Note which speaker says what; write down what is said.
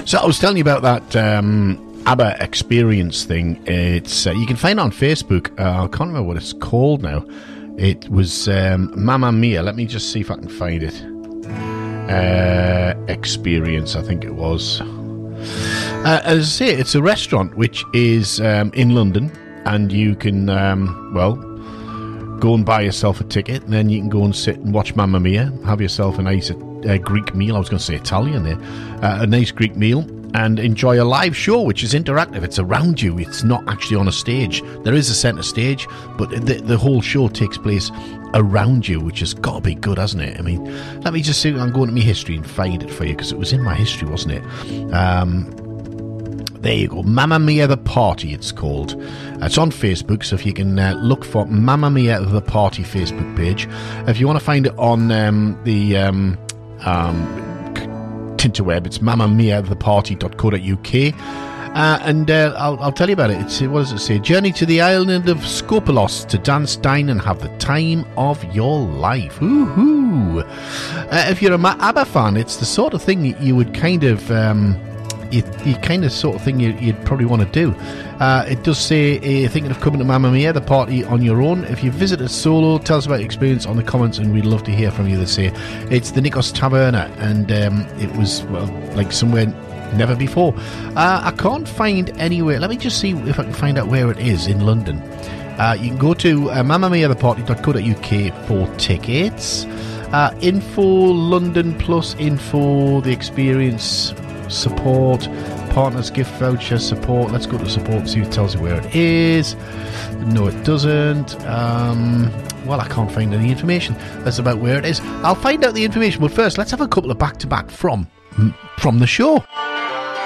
Speaker 1: So I was telling you about that ABBA experience thing. It's you can find it on Facebook. I can't remember what it's called now. It was Mamma Mia. Let me just see if I can find it. Experience, I think it was. As I say, it's a restaurant which is in London, and you can, go and buy yourself a ticket, and then you can go and sit and watch Mamma Mia, have yourself a nice Greek meal. I was going to say Italian there. A nice Greek meal, and enjoy a live show, which is interactive. It's around you. It's not actually on a stage. There is a centre stage, but the whole show takes place around you, which has got to be good, hasn't it? I mean, let me just see. I'm going to my history and find it for you, because it was in my history, wasn't it? There you go. Mamma Mia the Party, it's called. It's on Facebook, so if you can look for Mamma Mia the Party Facebook page. If you want to find it on the Tinterweb, it's mammamiatheparty.co.uk. And I'll tell you about it. What does it say? Journey to the island of Skopelos to dance, dine, and have the time of your life. Woohoo! If you're a ABBA fan, it's the sort of thing you would kind of... you'd probably want to do. It does say, thinking of coming to Mamma Mia, the party on your own. If you visit us solo, tell us about your experience on the comments, and we'd love to hear from you. They say it's the Nikos Taverna, and it was like somewhere never before. I can't find anywhere. Let me just see if I can find out where it is in London. You can go to mammamiatheparty.co.uk for tickets. Info London plus info the experience. Support, partners, gift voucher, support. Let's go to support and see if it tells you where it is. No, it doesn't. Well, I can't find any information. That's about where it is. I'll find out the information, but first, let's have a couple of back-to-back from the show.